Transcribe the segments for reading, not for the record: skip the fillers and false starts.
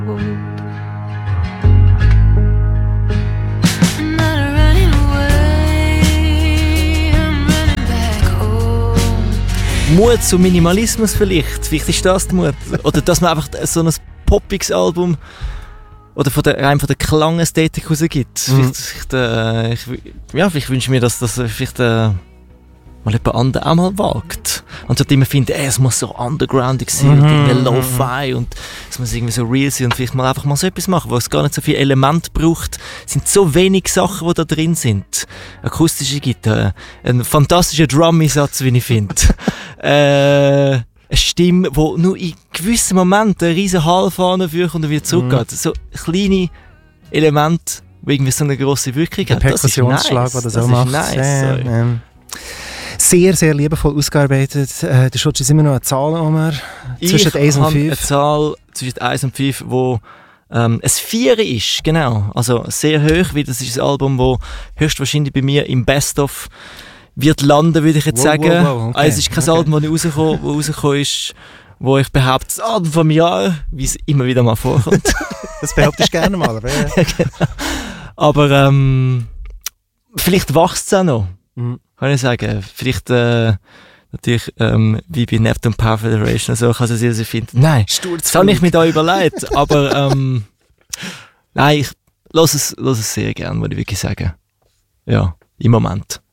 Mut zum Minimalismus vielleicht ist das die Mut. Oder dass man einfach so ein poppiges Album oder rein von der Klangästhetik rausgibt. Vielleicht wünsche ich mir, dass das vielleicht mal jemand anderes auch mal wagt. Und so immer finden, es muss so undergroundig sein und irgendwie Lo-Fi und es muss irgendwie so real sein und vielleicht mal einfach mal so etwas machen, wo es gar nicht so viele Elemente braucht. Es sind so wenig Sachen, die da drin sind. Akustische Gitarre, ein fantastischer Drum-Einsatz, wie ich finde. Eine Stimme, die nur in gewissen Momenten einen riesen Hall vorne führt und wieder zurückgeht. So kleine Elemente, die irgendwie so eine grosse Wirkung haben. Der Perkussionsschlag, der das auch macht. Nice, sehr, sehr liebevoll ausgearbeitet. Du schaust jetzt immer noch eine Zahl um, zwischen 1 und 5. Eine Zahl zwischen 1 und 5, wo ein 4 ist, genau. Also sehr hoch, weil das ist ein Album, das höchstwahrscheinlich bei mir im Best-of wird landen, würde ich jetzt sagen. Okay. Es ist kein Album, das rausgekommen ist, wo ich behaupte, das Album vom Jahr, wie es immer wieder mal vorkommt. Das behauptest du gerne mal, aber ja. Ja, genau. Aber vielleicht wächst es auch noch. Kann ich sagen. Vielleicht natürlich wie bei Neptune Power Federation, also kann es sehr finden. Nein, das habe ich mir da überlegt, aber nein, ich höre es sehr gern, würde ich wirklich sagen. Ja, im Moment.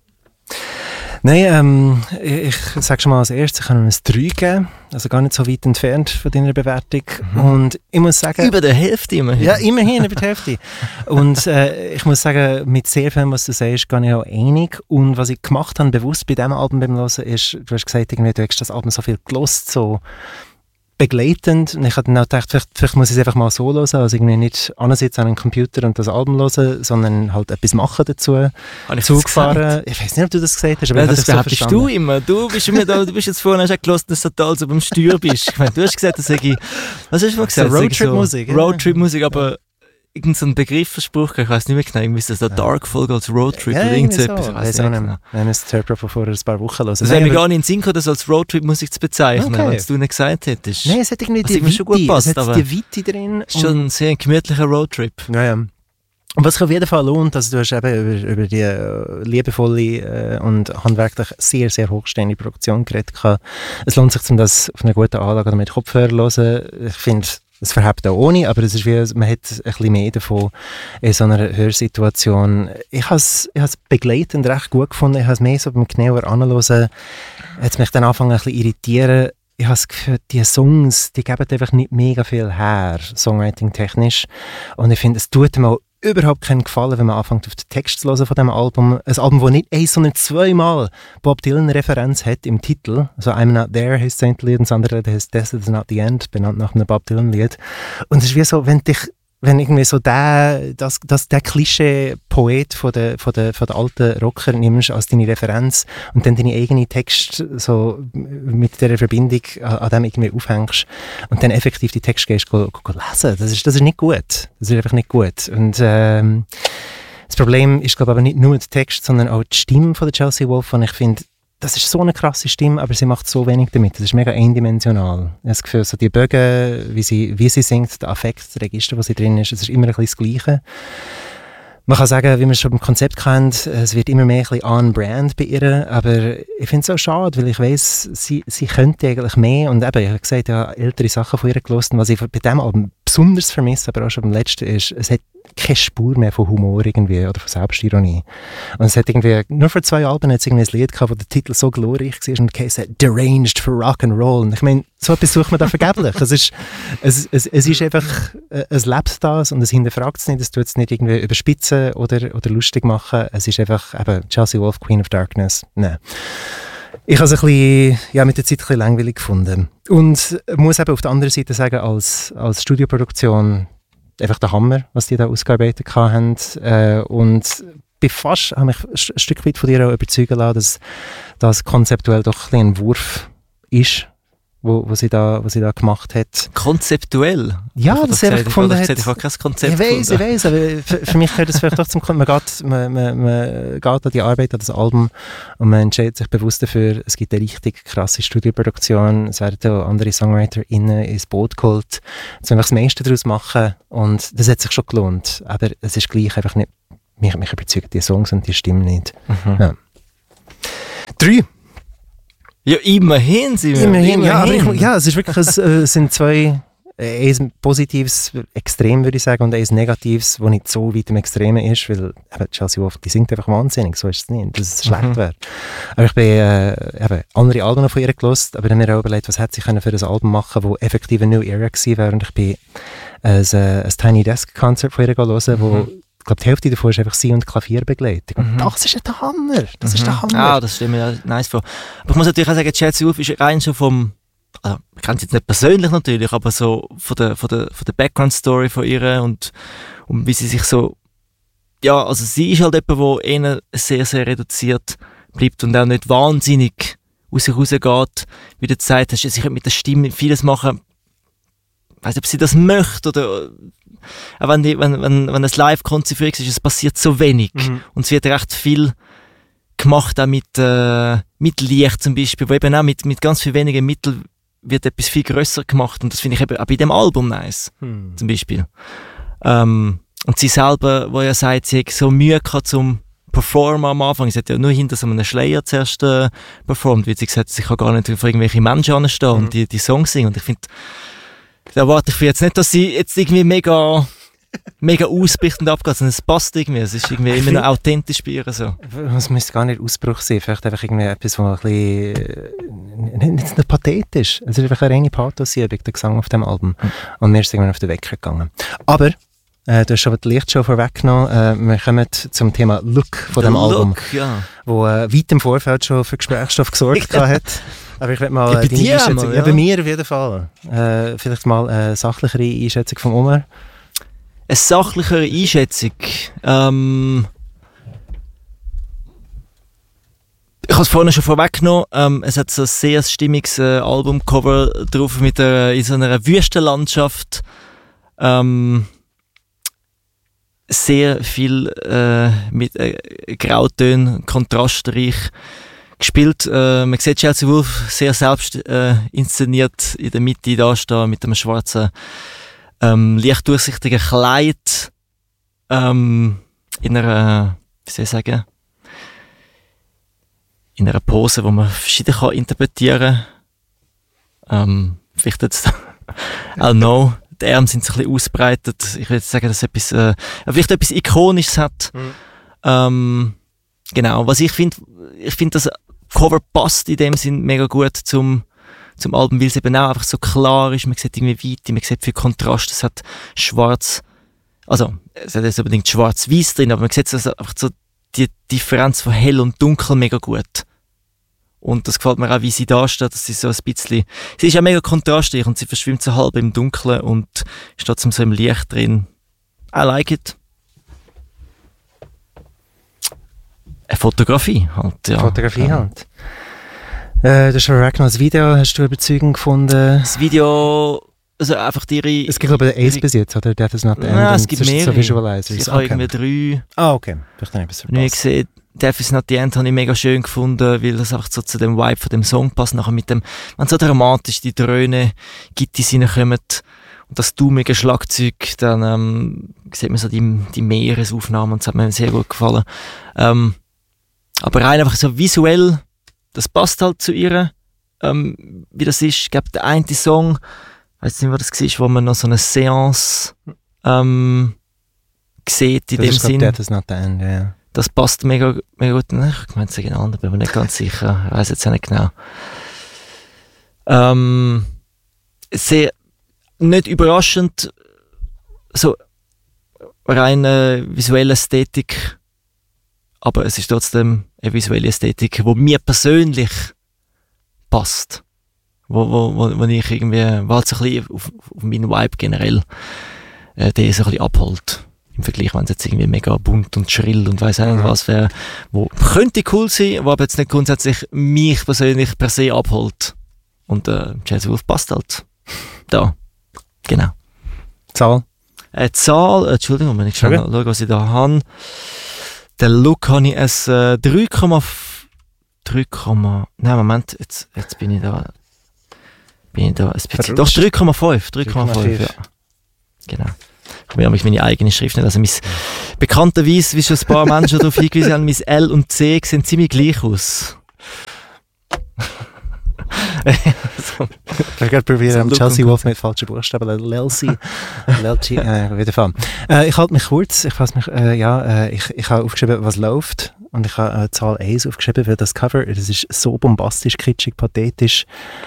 Nein, ich sage schon mal als erstes, ich kann ihm ein 3 geben, also gar nicht so weit entfernt von deiner Bewertung. Und ich muss sagen... Über der Hälfte immerhin. Ja, immerhin über die Hälfte. Und ich muss sagen, mit sehr viel, was du sagst, gehe ich auch einig. Und was ich gemacht habe, bewusst bei diesem Album beim Hören, ist, du hast gesagt, irgendwie, du hast das Album so viel gelost, so begleitend. Und ich habe dann auch gedacht, vielleicht muss ich es einfach mal so hören, also irgendwie nicht ansitzen an einem Computer und das Album hören, sondern halt etwas machen dazu. Zug fahren. Ich weiß nicht, ob du das gesagt hast, aber das behauptest du immer. Du bist jetzt vorhin hast gehört, dass du total so beim Steuer bist. Ich meine, du hast gesagt, dass ich... Was hast du mal gesagt? Roadtrip-Musik. Roadtrip-Musik, aber irgend so ein Begriffsspruch, ich weiß nicht mehr genau, irgendwie ist das da Dark Folge als Roadtrip oder irgend so etwas. Ich weiß nicht genau. Wir müssen Turbo von vor ein paar Wochen hören. Das wäre mir gar nicht in den Sinn gekommen, das als Roadtrip-Musik zu bezeichnen, wenn es du nicht gesagt hättest. Nein, es hat irgendwie die Weite drin. Es ist schon ein sehr gemütlicher Roadtrip. Ja. Und was sich auf jeden Fall lohnt, also du hast eben über die liebevolle und handwerklich sehr, sehr hochstehende Produktion geredet. Es lohnt sich, um das auf einer guten Anlage oder mit Kopfhörer zu hören. Ich finde, es verhebt auch ohne, aber es ist wie, man hat ein bisschen mehr davon in so einer Hörsituation. Ich habe es begleitend recht gut gefunden. Ich habe es mehr so beim genauer Anhören, hat mich dann angefangen ein bisschen irritieren. Ich habe das Gefühl, die Songs, die geben einfach nicht mega viel her, songwriting-technisch. Und ich finde, es tut mir auch überhaupt keinen Gefallen, wenn man anfängt, auf den Text zu hören von diesem Album. Ein Album, das nicht 1, sondern 2-mal Bob Dylan-Referenz hat im Titel. Also I'm Not There heißt das Lied und das andere heißt Death is Not the End, benannt nach einem Bob Dylan-Lied. Und es ist wie so, wenn irgendwie so der Klischee-Poet von der alten Rocker nimmst als deine Referenz und dann deine eigene Text so mit dieser Verbindung an dem irgendwie aufhängst und dann effektiv die Text gehst lesen. Das ist nicht gut. Das ist einfach nicht gut. Und das Problem ist, glaube ich, aber nicht nur der Text, sondern auch die Stimme von der Chelsea Wolfe. Und ich finde, das ist so eine krasse Stimme, aber sie macht so wenig damit. Das ist mega eindimensional. Ich habe das Gefühl, so die Bögen, wie sie singt, der Affekt, das Register, das sie drin ist, es ist immer ein bisschen das Gleiche. Man kann sagen, wie man es schon beim Konzept kennt, es wird immer mehr ein bisschen on-brand bei ihr, aber ich finde es auch schade, weil ich weiss, sie könnte eigentlich mehr und eben, ich habe gesagt, ich habe ältere Sachen von ihr gehört, was ich bei dem Album besonders vermisse, aber auch schon beim letzten ist, es hat keine Spur mehr von Humor irgendwie oder von Selbstironie. Und es hat irgendwie, nur vor 2 Alben hat es irgendwie ein Lied gehabt, wo der Titel so glorreich war und es Deranged for Rock'n'Roll. Und ich meine, so etwas sucht man da vergeblich. Es ist einfach, es lebt das und es hinterfragt es nicht, es tut es nicht irgendwie überspitzen oder lustig machen. Es ist einfach eben Chelsea Wolfe, Queen of Darkness. Nein. Ich habe es ein bisschen, mit der Zeit ein bisschen langweilig gefunden. Und muss eben auf der anderen Seite sagen, als Studioproduktion einfach der Hammer, was die da ausgearbeitet haben. Und bei fast habe mich ein Stück weit von dir auch überzeugen lassen, dass das konzeptuell doch ein bisschen ein Wurf ist. wo sie da gemacht hat. Konzeptuell? Ja, das habe ich gefunden. Ich habe kein Konzept Ich weiss, aber für mich gehört das vielleicht doch zum Konzept. Man geht an die Arbeit, an das Album und man entscheidet sich bewusst dafür, es gibt eine richtig krasse Studioproduktion, es werden auch andere SongwriterInnen ins Boot geholt, jetzt einfach das meiste daraus machen und das hat sich schon gelohnt, aber es ist gleich einfach nicht, mich überzeugt die Songs und die Stimmen nicht. Ja. 3. Ja, immerhin. Ja, es ist wirklich, es sind zwei, ein positives Extrem, würde ich sagen, und ein negatives, das nicht so weit im Extremen ist, weil Chelsea Wolfe, die singt einfach wahnsinnig, so ist es nicht, dass es schlecht wäre. Aber ich bin andere Alben von ihr gehört, aber dann mir auch überlegt, was hätte sie können für ein Album machen, das effektiv eine New Era gewesen wäre, und ich bin ein Tiny Desk Concert von ihr hören, wo ich glaube, die Hälfte davon ist einfach sie und Klavierbegleitung. Und das ist der Hammer. Das ist der Hammer. Ah, das stelle mir nice vor. Aber ich muss natürlich auch sagen, Chelsea Wolfe ist rein schon vom, also ich kenne sie jetzt nicht persönlich natürlich, aber so von der Background-Story von ihr und wie sie sich so, ja, also sie ist halt jemand, der eher sehr, sehr reduziert bleibt und auch nicht wahnsinnig aus sich rausgeht. Wie du gesagt hast, sie könnte mit der Stimme vieles machen. Ich weiss nicht, ob sie das möchte oder auch wenn es Live-Konzert ist, es passiert so wenig. Und es wird recht viel gemacht, auch mit Licht zum Beispiel, wo eben auch mit ganz viel wenigen Mitteln wird etwas viel grösser gemacht. Und das finde ich eben auch bei dem Album nice, zum Beispiel. Und sie selber, wo ja sagt, sie hat so Mühe gehabt zum Performen am Anfang. Sie hat ja nur hinter so einem Schleier zuerst performt, weil sie gesagt hat, sie kann gar nicht für irgendwelche Menschen anstehen und die Songs singen. Und ich finde, da erwarte ich jetzt nicht, dass sie jetzt irgendwie mega ausbricht und abgeht, sondern es passt irgendwie. Es ist irgendwie immer noch authentisch bei ihr so. Es müsste gar nicht Ausbruch sein, vielleicht einfach irgendwie etwas, was ein bisschen nicht pathetisch. Es ist einfach eine reine Pathos-Übung, der Gesang auf dem Album. Und mir ist es irgendwann auf den Wecker gegangen. Aber du hast schon die Lichtshow vorweggenommen. Wir kommen zum Thema Look von dem Album, wo weit im Vorfeld schon für Gesprächsstoff gesorgt hat. Aber ich will mal deine Einschätzung. Ja, bei mir auf jeden Fall. Vielleicht mal eine sachlichere Einschätzung von Omar. Eine sachlichere Einschätzung? Ich habe es vorhin schon vorweggenommen. Es hat so ein sehr stimmiges Albumcover drauf mit in so einer Wüstenlandschaft. Sehr viel mit Grautönen, kontrastreich gespielt. Man sieht Chelsea Wolfe sehr selbst inszeniert in der Mitte da stehen mit einem schwarzen leicht durchsichtigen Kleid in einer, wie soll ich sagen, in einer Pose, die man verschieden kann interpretieren kann. Vielleicht jetzt I don't know, die Arme sind so ein bisschen ausbreitet. Ich würde sagen, dass es vielleicht etwas Ikonisches hat. Genau, was ich finde, das Cover passt in dem Sinn mega gut zum Album, weil es eben auch einfach so klar ist, man sieht irgendwie Weite, man sieht viel Kontrast, es hat schwarz, also es hat jetzt unbedingt schwarz-weiß drin, aber man sieht also einfach so die Differenz von hell und dunkel mega gut. Und das gefällt mir auch, wie sie da steht, dass sie so ein bisschen, sie ist ja mega kontrastreich und sie verschwimmt so halb im Dunkeln und ist trotzdem so im Licht drin. I like it. Eine Fotografie halt, ja. Fotografie halt. Du hast schon das Video, hast du überzeugend gefunden? Das Video, also einfach ihre... Es gibt glaube ich 1 bis jetzt, oder? Death is not the end. Nein, es gibt mehrere. So Visualizers. Ich habe irgendwie 3. Ah, okay. Vielleicht habe ich etwas verpasst. Ich gesehen, Death is not the end habe ich mega schön gefunden, weil das einfach so zu dem Vibe von dem Song passt. Nachher mit dem, wenn so dramatisch die Dröhne Gitarre reinkommen und das dummige Schlagzeug, dann sieht man so die Meeresaufnahmen und das hat mir sehr gut gefallen. Aber rein einfach so visuell, das passt halt zu ihr, wie das ist. Ich glaube, der eine Song, ich weiss nicht, was das war, wo man noch so eine Seance sieht in dem Sinn. Death is not the end, yeah. Das passt mega, mega gut. Ich meine, es ist ein anderer, bin mir nicht ganz sicher. Ich weiss jetzt auch nicht genau. Sehr, nicht überraschend, so rein visuelle Ästhetik, aber es ist trotzdem eine visuelle Ästhetik, die mir persönlich passt. Wo ich irgendwie, weil es so ein bisschen auf meinen Vibe generell, der so ein bisschen abholt. Im Vergleich, wenn es jetzt irgendwie mega bunt und schrill und weiss auch nicht was wäre, wo könnte cool sein, wo aber jetzt nicht grundsätzlich mich persönlich per se abholt. Und Chelsea Wolf passt halt. Da. Genau. Zahl? Zahl, Entschuldigung, wenn ich schon schaue, was ich da habe. Den Look habe ich es 3, nein, Moment, jetzt bin ich da ein bisschen, doch 3,5, ja. Genau. Ich habe mich meine eigene Schrift nicht, also bekannterweise, wie schon ein paar Menschen darauf hingewiesen haben, mein L und C sehen ziemlich gleich aus. So. Ich werde probieren, Chelsea Wolf mit falschen Buchstaben, Lelsi, wieder fahren. Ich halte mich kurz, ich habe aufgeschrieben, was läuft, und ich habe Zahl 1 aufgeschrieben, weil das Cover, das ist so bombastisch, kitschig, pathetisch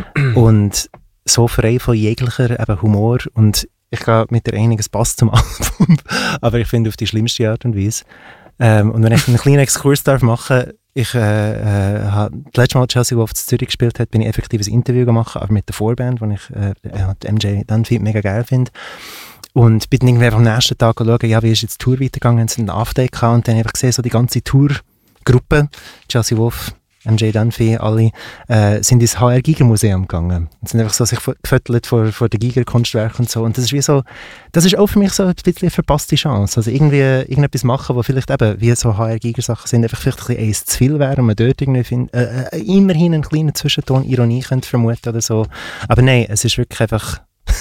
und so frei von jeglicher Humor, und ich glaube, mit der einiges passt zum Album, aber ich finde auf die schlimmste Art und Weise. Und wenn ich einen kleinen Exkurs machen darf, das letzte Mal Chelsea Wolf in Zürich gespielt hat, bin ich effektiv ein Interview gemacht, aber mit der Vorband, die ich MJ Dunphy mega geil finde. Und bin dann irgendwie am nächsten Tag schauen, ja, wie ist jetzt die Tour weitergegangen, haben sie einen Update gehabt, und dann einfach gesehen, so die ganze Tourgruppe, Chelsea Wolf, MJ Dunphy, alle, sind ins HR Giger Museum gegangen. Und sind einfach so sich gefüttert vor den Giger Kunstwerken und so. Und das ist wie so, das ist auch für mich so ein bisschen eine verpasste Chance. Also irgendetwas machen, wo vielleicht eben, wie so HR Giger Sachen sind, einfach vielleicht ein bisschen eins zu viel wäre und man dort irgendwie immerhin einen kleinen Zwischenton Ironie könnte vermuten oder so. Aber nein, es ist wirklich einfach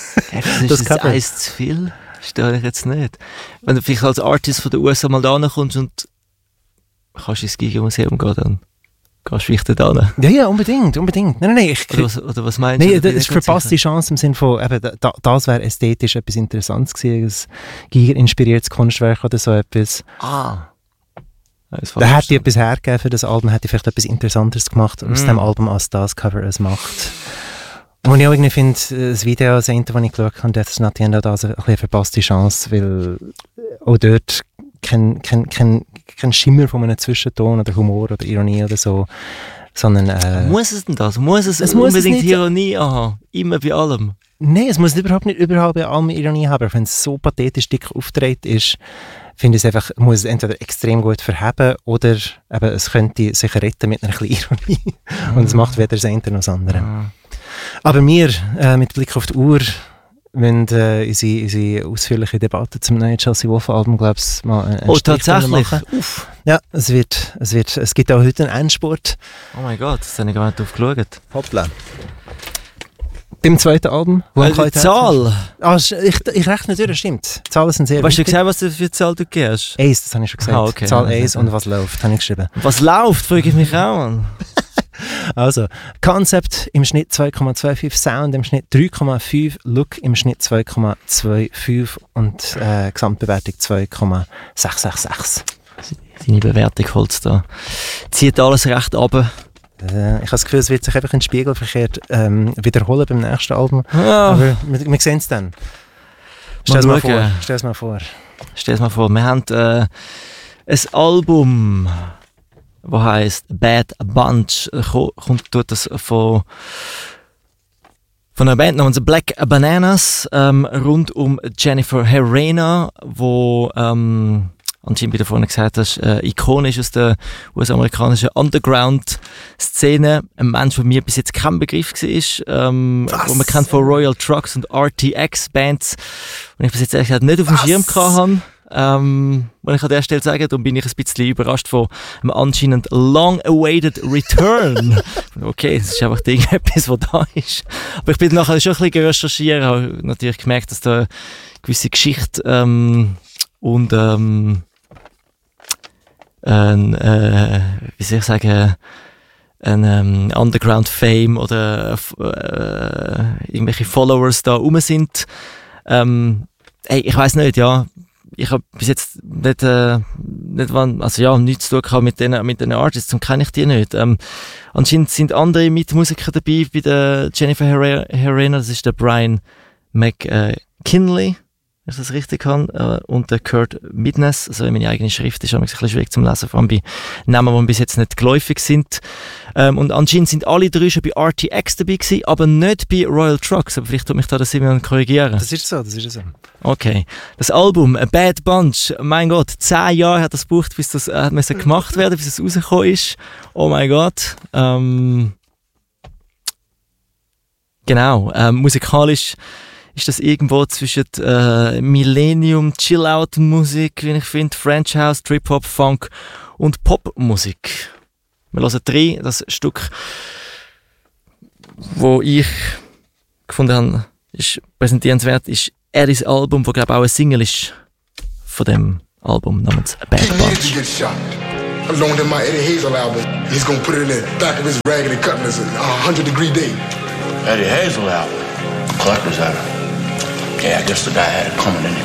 das ist eins zu viel? Verstehe ich jetzt nicht. Wenn du vielleicht als Artist von den USA mal da kommst und kannst ins Giger Museum gehen, dann gehst du vielleicht da hin. Ja, unbedingt. Nein. Oder was meinst du? Nein, das ist verpasste Chance im Sinne von, eben, das wäre ästhetisch etwas Interessantes gewesen, ein Giger-inspiriertes Kunstwerk oder so etwas. Da hätte ich etwas hergegeben für das Album, hätte ich vielleicht etwas Interessanteres gemacht aus dem Album, als das Cover es macht. Und ich auch irgendwie finde, das Video, das eine, das ich geschaut habe, das ist natürlich auch da eine verpasste Chance, weil auch dort kein Schimmer von einem Zwischenton oder Humor oder Ironie oder so, sondern... muss es denn das? Muss es unbedingt Ironie haben? Immer bei allem? Nein, es muss überhaupt nicht überall bei allem Ironie haben, aber wenn es so pathetisch dick auftreten ist, finde ich es einfach, muss es entweder extrem gut verheben oder eben, es könnte sich retten mit einer kleinen Ironie. Und es macht weder das eine noch das andere. Aber wir, mit Blick auf die Uhr, wenn unsere ausführliche Debatte zum neuen Chelsea Wolf Album, glaube ich, mal einen Strich tatsächlich? Uff. Ja, es gibt auch heute einen Endspurt. Oh mein Gott, das habe ich gar nicht drauf geschaut. Hoppla. Beim zweiten Album. Die Zahl? Ich rechne durch, stimmt. Die Zahlen sind sehr wichtig. Hast du gesagt, was du für Zahl du gehst? 1, das habe ich schon gesagt. Okay. Zahl 1 und was läuft, habe ich geschrieben. Was läuft, frage ich mich auch an. Also, Concept im Schnitt 2,25, Sound im Schnitt 3,5, Look im Schnitt 2,25 und Gesamtbewertung 2,666. Deine Bewertung holt da. Zieht alles recht runter. Ich habe das Gefühl, es wird sich einfach in den Spiegel verkehrt wiederholen beim nächsten Album. Ja. Aber wir sehen es dann. Stell es mal vor. Wir haben ein Album, das heisst Bad Bunch. Tut das von einer Band namens Black Bananas rund um Jennifer Herrera, wo anscheinend, wie du vorhin gesagt hast, ikonisch aus der US-amerikanischen Underground-Szene. Ein Mensch, der mir bis jetzt kein Begriff war, wo man kennt von Royal Trucks und RTX-Bands, und ich bis jetzt ehrlich gesagt nicht auf dem Schirm hatte. Wenn ich an der Stelle sage, dann bin ich ein bisschen überrascht von einem anscheinend long-awaited Return. Okay, das ist einfach irgendetwas, was da ist. Aber ich bin nachher schon ein bisschen recherchiert, habe natürlich gemerkt, dass da eine gewisse Geschichte und wie soll ich sagen, ein Underground-Fame oder irgendwelche Followers da rum sind. Ich weiss nicht, ja. Ich habe bis jetzt nichts zu tun mit den Artists, und kenne ich die nicht. Anscheinend sind andere Mitmusiker dabei bei der Jennifer Herrera, das ist der Brian McKinley, wenn ich das richtig kann, und der Kurt Midness. Also meine eigene Schrift ist ein bisschen schwierig zum Lesen, vor allem bei Namen, die bis jetzt nicht geläufig sind. Und anscheinend sind alle drei schon bei RTX dabei gewesen, aber nicht bei Royal Trucks. Aber vielleicht tut mich da der Simon korrigieren. Das ist so. Okay. Das Album, A Bad Bunch, mein Gott, 10 Jahre hat das gebraucht, bis das gemacht werden, bis es rausgekommen ist. Oh mein Gott. Genau, musikalisch ist das irgendwo zwischen Millennium, Chill-Out-Musik, wie ich finde, French House, Trip-Hop, Funk und Popmusik. Wir hören 3, das Stück, wo ich gefunden habe, ist präsentierenswert, ist Eddie's Album, wo glaube ich auch ein Single ist von dem Album namens Bad Bunch. I loaned him my Eddie Hazel album. He's gonna put it in the back of his Raggedy Cutlass, 100-degree day. Eddie Hazel album? Collector's item. Yeah, I guess the guy had it coming in